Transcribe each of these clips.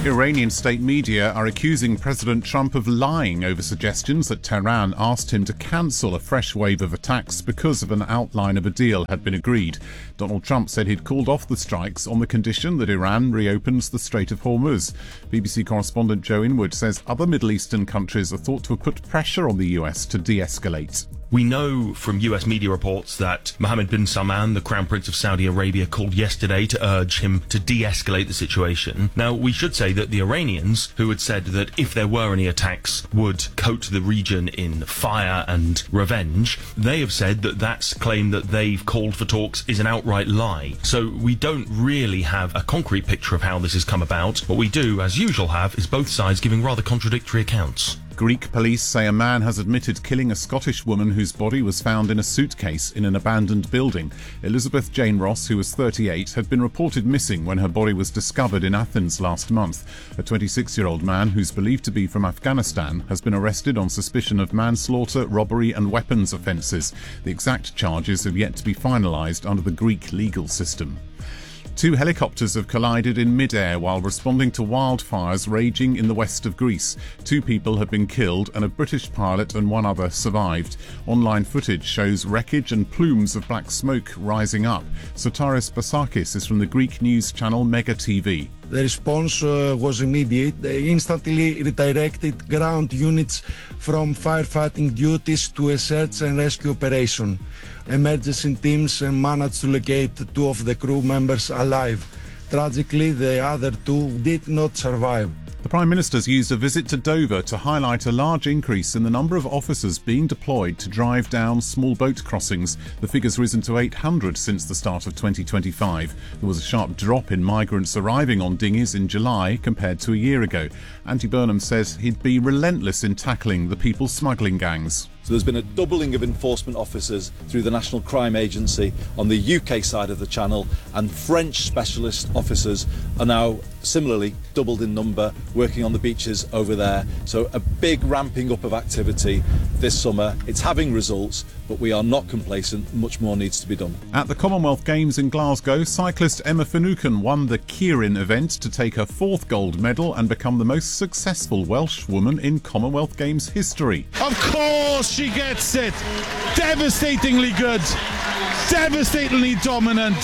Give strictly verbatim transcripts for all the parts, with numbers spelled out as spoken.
Iranian state media are accusing President Trump of lying over suggestions that Tehran asked him to cancel a fresh wave of attacks because of an outline of a deal had been agreed. Donald Trump said he'd called off the strikes on the condition that Iran reopens the Strait of Hormuz. B B C correspondent Joe Inwood says other Middle Eastern countries are thought to have put pressure on the U S to de-escalate. We know from U S media reports that Mohammed bin Salman, the Crown Prince of Saudi Arabia, called yesterday to urge him to de-escalate the situation. Now, we should say that the Iranians, who had said that if there were any attacks, would coat the region in fire and revenge, they have said that that claim that they've called for talks is an outright lie. So we don't really have a concrete picture of how this has come about. What we do, as usual, have is both sides giving rather contradictory accounts. Greek police say a man has admitted killing a Scottish woman whose body was found in a suitcase in an abandoned building. Elizabeth Jane Ross, who was thirty-eight, had been reported missing when her body was discovered in Athens last month. A twenty-six-year-old man, who's believed to be from Afghanistan, has been arrested on suspicion of manslaughter, robbery and weapons offences. The exact charges have yet to be finalised under the Greek legal system. Two helicopters have collided in mid-air while responding to wildfires raging in the west of Greece. Two people have been killed and a British pilot and one other survived. Online footage shows wreckage and plumes of black smoke rising up. Sotaris Basakis is from the Greek news channel Mega T V. The response uh, was immediate. They instantly redirected ground units from firefighting duties to a search and rescue operation. Emergency teams uh, managed to locate two of the crew members alive. Tragically, the other two did not survive. The Prime Minister's used a visit to Dover to highlight a large increase in the number of officers being deployed to drive down small boat crossings. The figure's risen to eight hundred since the start of twenty twenty-five. There was a sharp drop in migrants arriving on dinghies in July compared to a year ago. Andy Burnham says he'd be relentless in tackling the people smuggling gangs. So there's been a doubling of enforcement officers through the National Crime Agency on the U K side of the Channel, and French specialist officers are now similarly doubled in number working on the beaches over there. So a big ramping up of activity this summer. It's having results, but we are not complacent. Much more needs to be done. At the Commonwealth Games in Glasgow, cyclist Emma Finucane won the Keirin event to take her fourth gold medal and become the most successful Welsh woman in Commonwealth Games history. Of course she gets it! Devastatingly good, devastatingly dominant.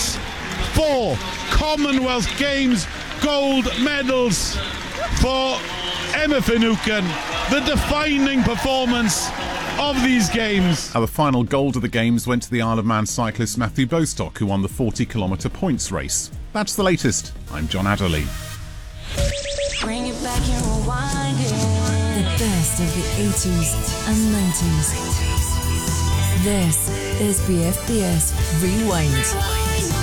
Four Commonwealth Games gold medals for Emma Finucane, the defining performance of these games. Now, the final gold of the games went to the Isle of Man cyclist Matthew Bostock, who won the forty kilometre points race. That's the latest. I'm John Adderley. Bring it back and rewind it. The best of the eighties and nineties. This is B F B S Rewind.